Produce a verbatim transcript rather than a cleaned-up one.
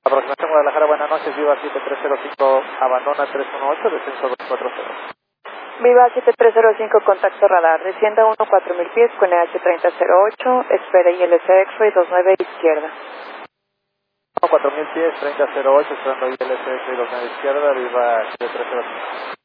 Aproximación Guadalajara, buenas noches, Viva siete tres cero cinco, abandona tres uno ocho, descenso dos cuatro cero. Viva siete tres cero cinco, contacto radar, descienda uno cuatro mil pies con E H treinta cero ocho, espera I L C X-Ray dos nueve izquierda. uno cuatro mil pies, treinta cero ocho, esperando I L C X-Ray dos nueve izquierda, Viva siete tres cero cinco.